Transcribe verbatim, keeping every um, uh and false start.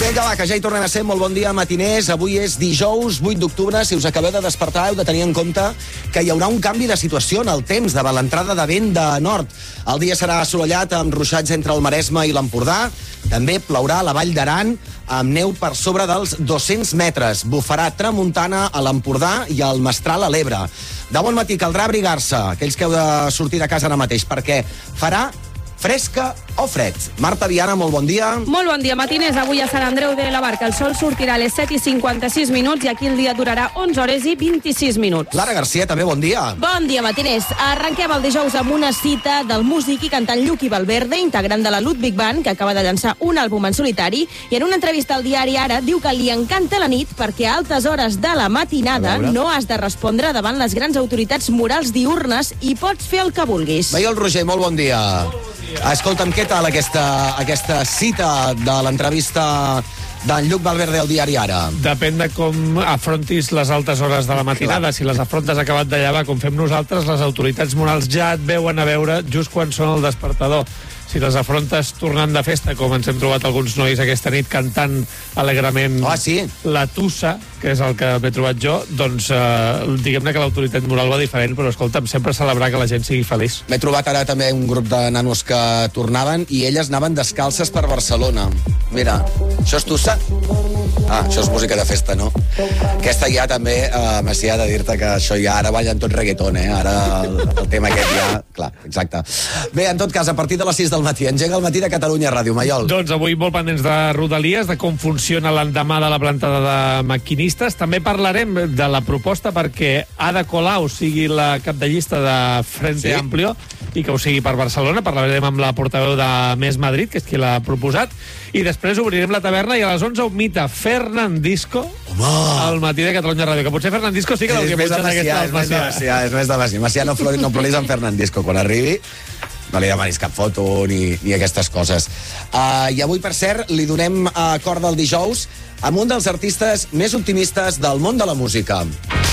Vinga, va, que ja hi tornem a ser. Molt bon dia, matiners. Avui és dijous, vuit d'octubre. Si us acabeu de despertar, heu de tenir en compte que hi haurà un canvi de situació en el temps davant l'entrada de vent de nord. El dia serà assolellat amb ruixats entre el Maresme i l'Empordà. També plourà a la Vall d'Aran amb neu per sobre dels dos-cents metres. Bufarà tramuntana a l'Empordà i al Mestral a l'Ebre. De bon matí caldrà abrigar-se, aquells que heu de sortir de casa ara mateix, perquè farà fresca o fred. Marta Viana, molt bon dia. Molt bon dia, matiners. Avui a Sant Andreu de la Barca el sol sortirà a les set i cinquanta-sis minuts i aquí el dia durarà onze hores i vint-i-sis minuts. Lara Garcia, també bon dia. Bon dia, matiners. Arrenquem el dijous amb una cita del músic i cantant Lluqui Valverde, integrant de la Ludwig Band, que acaba de llançar un àlbum en solitari, i en una entrevista al diari Ara diu que li encanta la nit perquè a altes hores de la matinada no has de respondre davant les grans autoritats morals diurnes i pots fer el que vulguis. Veia el Roger, molt bon dia. Escolta'm, què tal aquesta, aquesta cita de l'entrevista d'en Lluc Valverde al diari Ara? Depèn de com afrontis les altes hores de la matinada. Si les afrontes acabat de llevar, com fem nosaltres, les autoritats morals ja et veuen a veure just quan sona el despertador. Si les afrontes tornant de festa, com ens hem trobat alguns nois aquesta nit cantant alegrement oh, sí? la tussa, que és el que m'he trobat jo, doncs eh, diguem-ne que l'autoritat moral va diferent, però escolta'm, sempre celebrar que la gent sigui feliç. M'he trobat ara també un grup de nanos que tornaven i elles anaven descalces per Barcelona. Mira, això és tussa? Ah, això és música de festa, no? Aquesta ja també, eh, Macià, de dir-te que això ja ara ballen tot reggaeton, eh? Ara el, el tema aquest ja... Clar, exacte. Bé, en tot cas, a partir de les sis del matí, engega el matí de Catalunya Ràdio, Maiol. Doncs avui molt pendents de Rodalies, de com funciona l'endemà de la plantada de maquinistes. També parlarem de la proposta perquè Ada Colau sigui la cap de llista de Frente Sí? Amplio i que ho sigui per Barcelona. Parlarem amb la portaveu de Més Madrid, que és qui l'ha proposat. I després obrirem la taverna i a les onze un mite Fernandisco al matí de Catalunya Ràdio. Que potser Fernandisco sí que l'hauria posat en aquesta és més de Macià, és més de Macià. Macià no, flori, no ploris amb Fernandisco. Quan arribi, no li demanis cap foto ni, ni aquestes coses. Uh, I avui, per cert, li donem uh, cor del dijous amb un dels artistes més optimistes del món de la música.